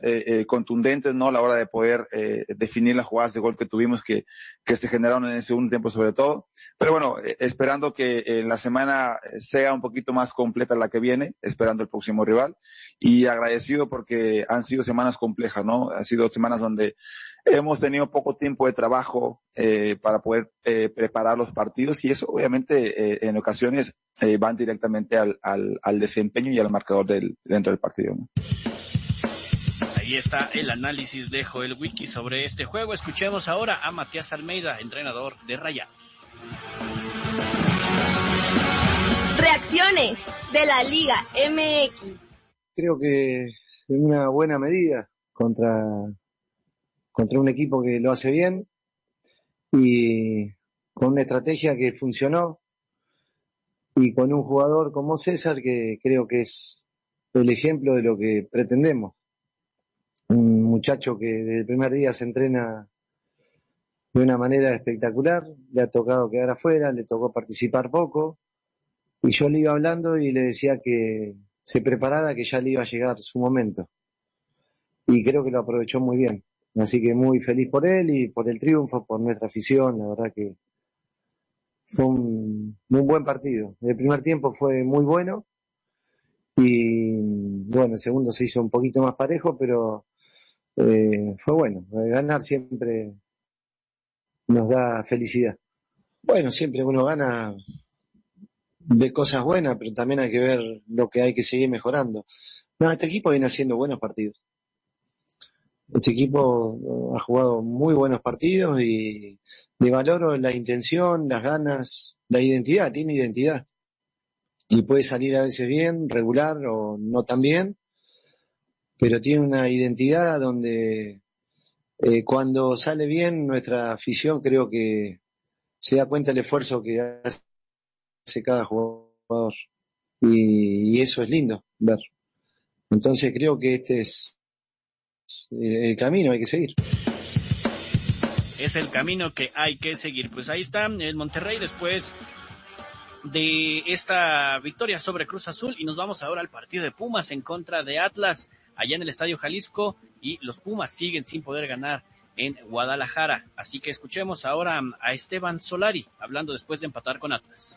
contundentes, ¿no? A la hora de poder definir las jugadas de gol que tuvimos que se generaron en el segundo tiempo sobre todo. Pero bueno, esperando que la semana sea un poquito más completa la que viene, esperando el próximo rival, y agradecido porque han sido semanas complejas, ¿no? Han sido semanas donde hemos tenido poco tiempo de trabajo para poder preparar los partidos, y eso obviamente en ocasiones van directamente al desempeño y al marcador dentro del partido, ¿no? Ahí está el análisis de Joel Wiki sobre este juego. Escuchemos ahora a Matías Almeida, entrenador de Rayados. Reacciones de la Liga MX. Creo que en una buena medida contra un equipo que lo hace bien y con una estrategia que funcionó y con un jugador como César que creo que es el ejemplo de lo que pretendemos. Un muchacho que desde el primer día se entrena de una manera espectacular, le ha tocado quedar afuera, le tocó participar poco, y yo le iba hablando y le decía que se preparara, que ya le iba a llegar su momento. Y creo que lo aprovechó muy bien. Así que muy feliz por él y por el triunfo, por nuestra afición. La verdad que fue un buen partido. El primer tiempo fue muy bueno y bueno, el segundo se hizo un poquito más parejo, pero fue bueno. Ganar siempre nos da felicidad. Bueno, siempre uno gana de cosas buenas, pero también hay que ver lo que hay que seguir mejorando. No, este equipo viene haciendo buenos partidos. Este equipo ha jugado muy buenos partidos y le valoro la intención, las ganas, la identidad, tiene identidad. Y puede salir a veces bien, regular o no tan bien, pero tiene una identidad donde cuando sale bien nuestra afición creo que se da cuenta del esfuerzo que hace cada jugador. Y eso es lindo ver. Entonces creo que este es el camino, hay que seguir. Es el camino que hay que seguir. Pues ahí está el Monterrey después de esta victoria sobre Cruz Azul, y nos vamos ahora al partido de Pumas en contra de Atlas allá en el Estadio Jalisco, y los Pumas siguen sin poder ganar en Guadalajara. Así que escuchemos ahora a Esteban Solari hablando después de empatar con Atlas.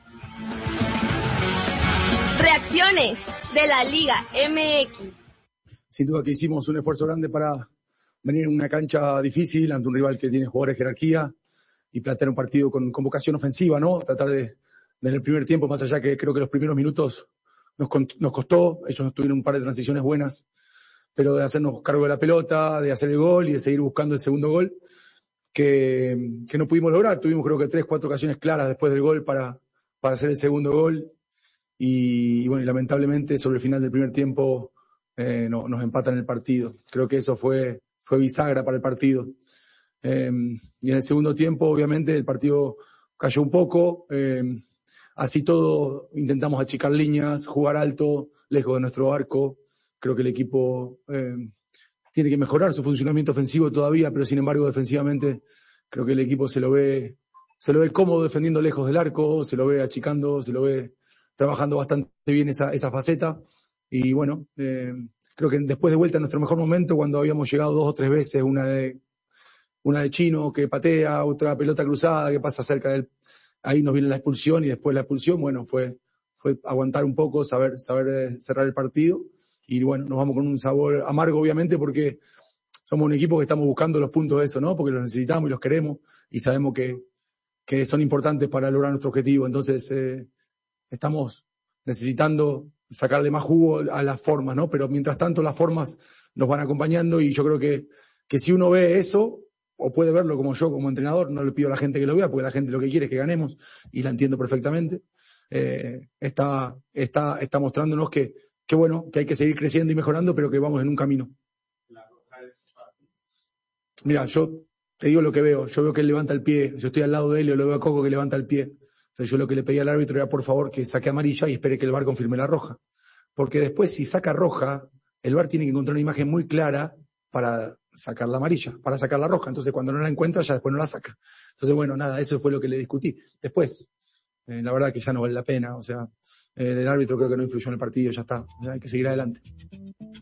Reacciones de la Liga MX. Sin duda que hicimos un esfuerzo grande para venir en una cancha difícil ante un rival que tiene jugadores de jerarquía y plantear un partido con vocación ofensiva, ¿no? Tratar de en el primer tiempo, más allá que creo que los primeros minutos nos costó, ellos tuvieron un par de transiciones buenas, pero de hacernos cargo de la pelota, de hacer el gol y de seguir buscando el segundo gol, que no pudimos lograr. Tuvimos creo que 3-4 ocasiones claras después del gol para hacer el segundo gol, y bueno, y lamentablemente sobre el final del primer tiempo nos empatan el partido. Creo que eso fue bisagra para el partido. Y en el segundo tiempo, obviamente, el partido cayó un poco. Así todo, intentamos achicar líneas, jugar alto, lejos de nuestro arco. Creo que el equipo tiene que mejorar su funcionamiento ofensivo todavía, pero sin embargo, defensivamente, creo que el equipo se lo ve cómodo defendiendo lejos del arco, se lo ve achicando, se lo ve trabajando bastante bien esa faceta. Y bueno, creo que después de vuelta a nuestro mejor momento, cuando habíamos llegado 2 o 3 veces, una de Chino que patea, otra pelota cruzada que pasa cerca del, ahí nos viene la expulsión, y después la expulsión, bueno, fue aguantar un poco, saber cerrar el partido, y bueno, nos vamos con un sabor amargo obviamente porque somos un equipo que estamos buscando los puntos de eso, ¿no? Porque los necesitamos y los queremos, y sabemos que son importantes para lograr nuestro objetivo. Entonces, estamos necesitando sacarle más jugo a las formas, ¿no? Pero mientras tanto las formas nos van acompañando, y yo creo que si uno ve eso, o puede verlo como yo, como entrenador, no le pido a la gente que lo vea, porque la gente lo que quiere es que ganemos, y la entiendo perfectamente, está mostrándonos que bueno, que hay que seguir creciendo y mejorando, pero que vamos en un camino. Mira, yo te digo lo que veo. Yo veo que él levanta el pie, yo estoy al lado de él y lo veo a Coco que levanta el pie. Entonces yo lo que le pedí al árbitro era por favor que saque amarilla y espere que el VAR confirme la roja. Porque después si saca roja, el VAR tiene que encontrar una imagen muy clara para sacar la amarilla, para sacar la roja. Entonces cuando no la encuentra ya después no la saca. Entonces bueno, nada, eso fue lo que le discutí. Después, la verdad que ya no vale la pena, o sea, el árbitro creo que no influyó en el partido, ya está, ya hay que seguir adelante.